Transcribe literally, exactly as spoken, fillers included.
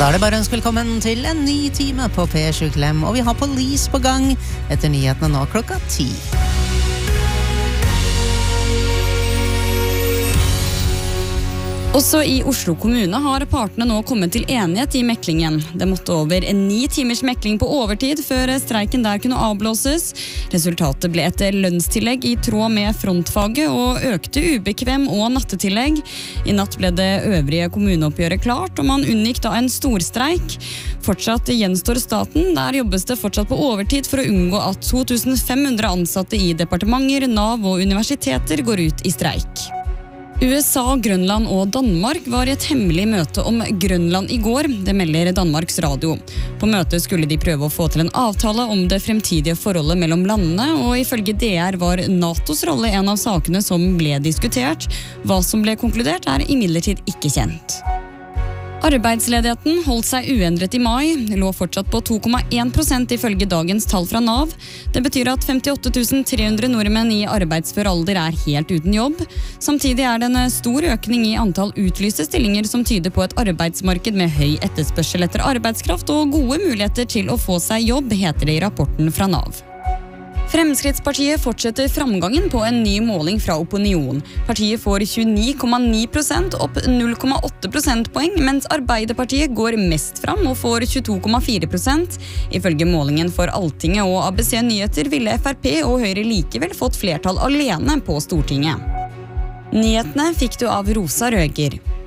Da er det bare ønske velkommen til en ny time på P sju Klem, og vi har Police på gang etter nyhetene nå klokka ti. Også i Oslo kommune har partene nå kommet til enighet i meklingen. Det måtte over en ni timers mekling på overtid før streiken der kunne avblåses. Resultatet ble et lønnstillegg i tråd med frontfaget og økte ubekvem og nattetillegg. I natt ble det øvrige kommuneoppgjøret klart, og man unngikk da en storstreik. Fortsatt gjenstår staten. Der jobbes det fortsatt på overtid for å unngå at to tusen fem hundre ansatte i departementer, Nav og universiteter går ut i streik. U S A, Grønland og Danmark var i et hemmelig møte om Grønland i går, det melder Danmarks Radio. På møtet skulle de prøve å få til en avtale om det fremtidige forholdet mellom landene, og ifølge D R var NATOs rolle en av sakene som ble diskutert. Hva som ble konkludert er imidlertid ikke kjent. Arbeidsledigheten holdt seg uendret i mai, lå fortsatt på to komma én prosent ifølge dagens tall fra Nav. Det betyr at femtiåtte tusen tre hundre nordmenn i arbeidsfør alder er helt uten jobb. Samtidig er det en stor økning i antall utlyste stillinger som tyder på et arbeidsmarked med høy etterspørsel etter arbeidskraft og gode muligheter til å få seg jobb, heter det i rapporten fra Nav. Fremskrittspartiet fortsetter framgangen på en ny måling fra Opinion. Partiet får tjueni komma ni prosent, opp null komma åtte prosentpoeng, mens Arbeiderpartiet går mest fram og får tjueto komma fire prosent. Ifølge målingen for Altinget og A B C Nyheter ville F R P og Høyre likevel fått flertall alene på Stortinget. Nyhetene fikk du av Rosa Røger.